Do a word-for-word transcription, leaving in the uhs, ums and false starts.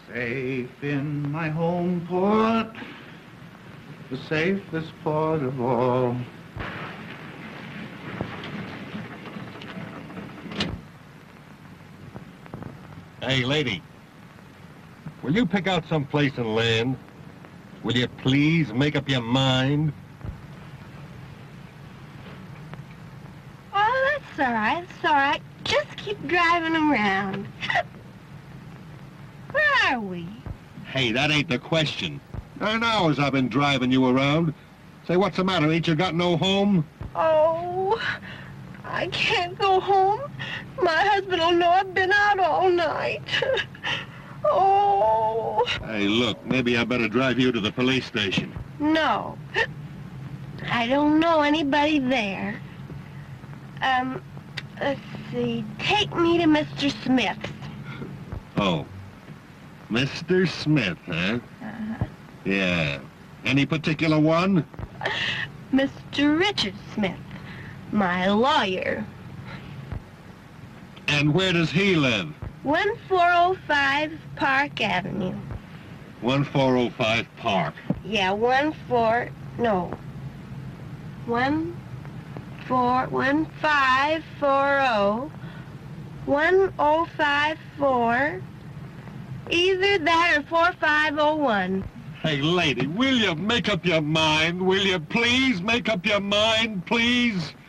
Safe in my home port, the safest port of all. Hey, lady, will you pick out some place and land? Will you please make up your mind? Oh, that's all right, that's all right. Just keep driving around. Where are we? Hey, that ain't the question. Nine hours I've been driving you around. Say, what's the matter? Ain't you got no home? Oh, I can't go home. My husband will know I've been out all night. Oh. Hey, look, maybe I better drive you to the police station. No. I don't know anybody there. Um, let's see. Take me to Mister Smith's. Oh. Mister Smith, huh? Uh-huh. Yeah. Any particular one? Mister Richard Smith, my lawyer. And where does he live? one four oh five Park Avenue. one four oh five Park. Yeah, one four, no. One four, one five four oh, one oh five four, either that or four five oh one. Hey, lady, will you make up your mind? Will you please make up your mind, please?